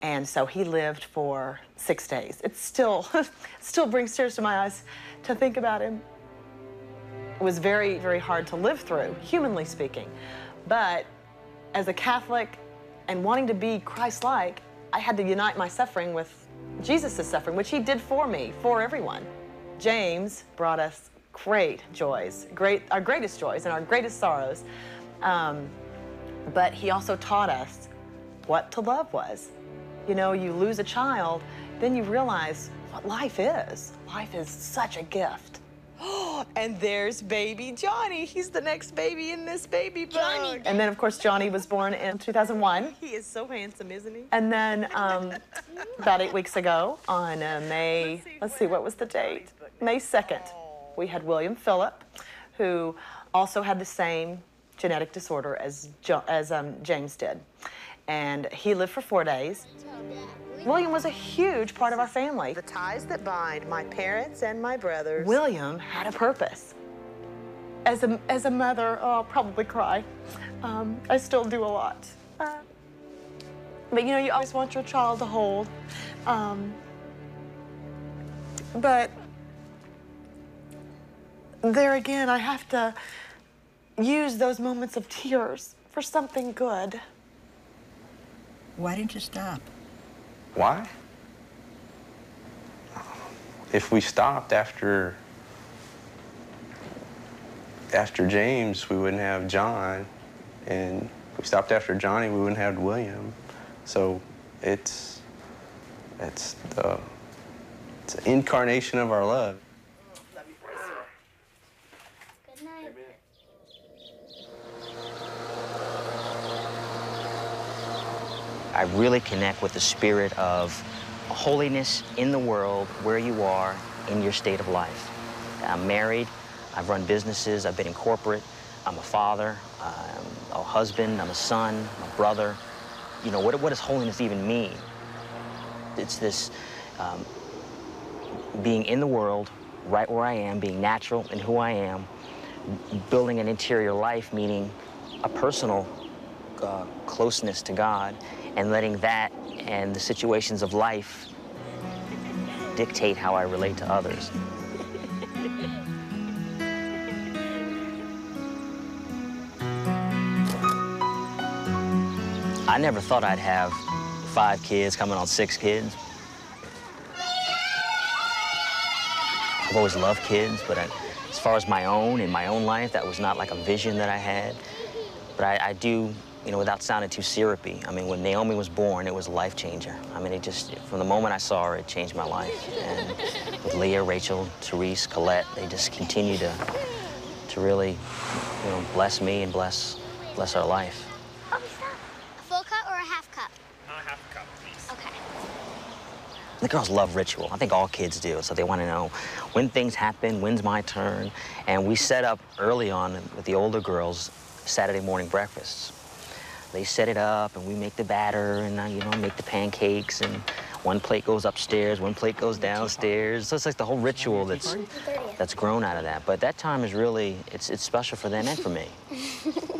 And so he lived for 6 days. It still, still brings tears to my eyes to think about him. It was very, very hard to live through, humanly speaking. But as a Catholic and wanting to be Christ-like, I had to unite my suffering with Jesus' suffering, which he did for me, for everyone. James brought us great joys, our greatest joys and our greatest sorrows. But he also taught us what to love was. You know, you lose a child, then you realize what life is. Life is such a gift. And there's baby Johnny. He's the next baby in this baby book. Johnny. And then, of course, Johnny was born in 2001. He is so handsome, isn't he? And then about 8 weeks ago on May, let's see, what was the date? May 2nd, we had William Phillip, who also had the same genetic disorder as James did. And he lived for 4 days. William was a huge part of our family. The ties that bind my parents and my brothers. William had a purpose. As a mother, oh, I'll probably cry. I still do a lot. But you know, you always want your child to hold. But there again, I have to use those moments of tears for something good. Why didn't you stop? Why? If we stopped after James, we wouldn't have John. And if we stopped after Johnny, we wouldn't have William. So it's the incarnation of our love. Good night. I really connect with the spirit of holiness in the world where you are in your state of life. I'm married, I've run businesses, I've been in corporate, I'm a father, I'm a husband, I'm a son, I'm a brother. You know, what does holiness even mean? It's this being in the world, right where I am, being natural in who I am, building an interior life, meaning a personal closeness to God, and letting that and the situations of life dictate how I relate to others. I never thought I'd have 5 kids, coming on 6 kids. I've always loved kids, but as far as my own, in my own life, that was not like a vision that I had. But I do, you know, without sounding too syrupy, I mean, when Naomi was born, it was a life changer. I mean, it just, from the moment I saw her, it changed my life. And with Leah, Rachel, Therese, Colette, they just continue to really, you know, bless me and bless our life. A full cup or a half cup? A half cup, please. Okay. The girls love ritual. I think all kids do, so they want to know when things happen, when's my turn. And we set up early on with the older girls Saturday morning breakfasts. They set it up, and we make the batter, and you know, make the pancakes, and one plate goes upstairs, one plate goes downstairs. So it's like the whole ritual that's grown out of that. But that time is really, it's special for them and for me.